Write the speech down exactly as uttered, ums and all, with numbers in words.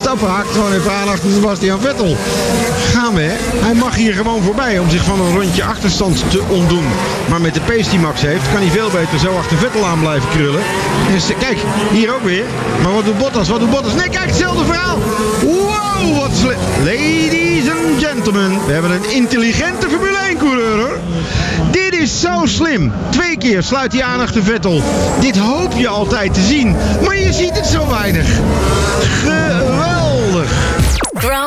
Verstappen haakt gewoon even aan achter Sebastian Vettel. Gaan we, hè? Hij mag hier gewoon voorbij om zich van een rondje achterstand te ontdoen. Maar met de pace die Max heeft, kan hij veel beter zo achter Vettel aan blijven krullen. Dus kijk, hier ook weer. Maar wat doet Bottas? Wat doet Bottas? Nee, kijk, hetzelfde verhaal. Wow, wat slim. Ladies and gentlemen, we hebben een intelligente Formule één coureur, hoor. Dit is zo slim. Twee keer sluit hij aan achter Vettel. Dit hoop je altijd te zien, maar je ziet het zo weinig. Geweldig.